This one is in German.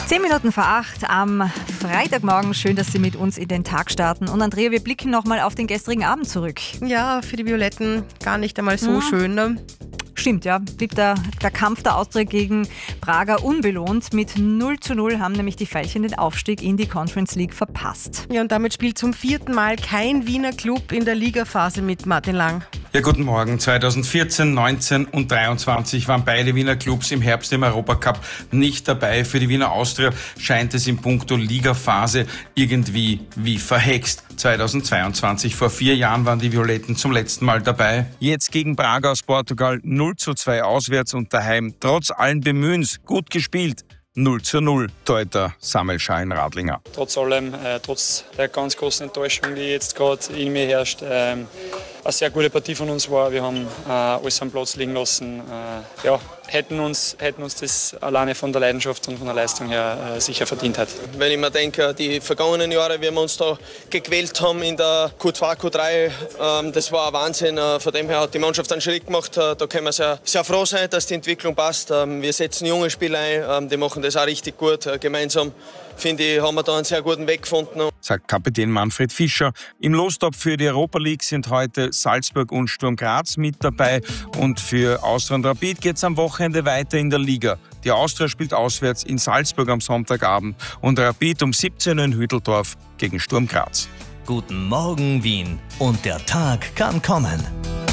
10 Minuten vor 8 am Freitagmorgen. Schön, dass Sie mit uns in den Tag starten. Und Andrea, wir blicken nochmal auf den gestrigen Abend zurück. Ja, für die Violetten gar nicht einmal so schön, ne? Stimmt, ja. Blieb der Kampf der Austria gegen Braga unbelohnt. Mit 0:0 haben nämlich die Veilchen den Aufstieg in die Conference League verpasst. Ja, und damit spielt zum 4. Mal kein Wiener Club in der Ligaphase mit. Martin Lang. Ja, guten Morgen. 2014, 19 und 23 waren beide Wiener Clubs im Herbst im Europacup nicht dabei. Für die Wiener Austria scheint es in puncto Ligaphase irgendwie wie verhext. 2022, vor 4 Jahren, waren die Violetten zum letzten Mal dabei. Jetzt gegen Braga aus Portugal 0:2 auswärts und daheim. Trotz allen Bemühens gut gespielt. 0:0, Torhüter Samuel Schah-Radlinger. Trotz allem, trotz der ganz großen Enttäuschung, die jetzt gerade in mir herrscht, eine sehr gute Partie von uns war. Wir haben alles am Platz liegen lassen. Hätten uns das alleine von der Leidenschaft und von der Leistung her sicher verdient hat. Wenn ich mir denke, die vergangenen Jahre, wie wir uns da gequält haben in der Q2, Q3, das war ein Wahnsinn. Von dem her hat die Mannschaft einen Schritt gemacht. Da können wir sehr, sehr froh sein, dass die Entwicklung passt. Wir setzen junge Spieler ein, die machen das auch richtig gut. Gemeinsam, finde ich, haben wir da einen sehr guten Weg gefunden. Sagt Kapitän Manfred Fischer. Im Lostopf für die Europa League sind heute Salzburg und Sturm Graz mit dabei. Und für Austria und Rapid geht es am Wochenende weiter in der Liga. Die Austria spielt auswärts in Salzburg am Sonntagabend und Rapid um 17 Uhr in Hütteldorf gegen Sturm Graz. Guten Morgen Wien und der Tag kann kommen.